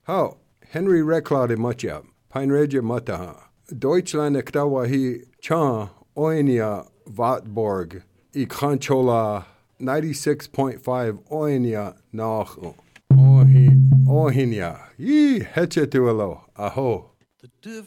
How? Henry Reclade Matja, Peinregia Mataha. Deutschland Ektawahi Chan Oinia Vatborg, I Conchola 96.5 Oinia Nach Ohinia. Ye Hetchetuelo, Aho.